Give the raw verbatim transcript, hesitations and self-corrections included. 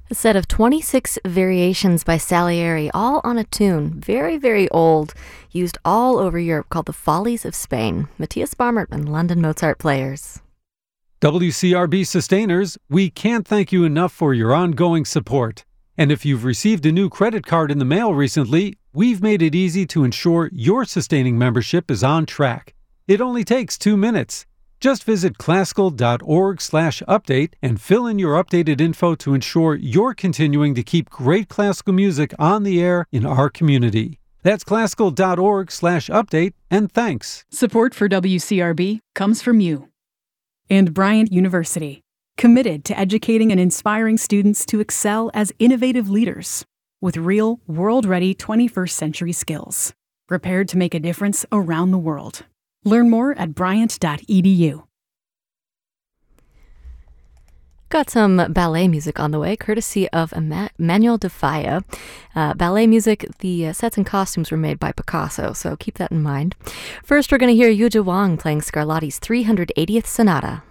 A set of twenty-six variations by Salieri, all on a tune, very, very old, used all over Europe, called The Follies of Spain. Matthias Barmert and London Mozart Players. W C R B Sustainers, we can't thank you enough for your ongoing support. And if you've received a new credit card in the mail recently, we've made it easy to ensure your sustaining membership is on track. It only takes two minutes. Just visit classical.org slash update and fill in your updated info to ensure you're continuing to keep great classical music on the air in our community. That's classical.org slash update, and thanks. Support for W C R B comes from you. And Bryant University, committed to educating and inspiring students to excel as innovative leaders with real, world-ready twenty-first century skills, prepared to make a difference around the world. Learn more at bryant dot e d u. Got some ballet music on the way, courtesy of Emmanuel de Falla. Uh, ballet music, the uh, sets and costumes were made by Picasso, so keep that in mind. First, we're going to hear Yuja Wang playing Scarlatti's three hundred eightieth Sonata.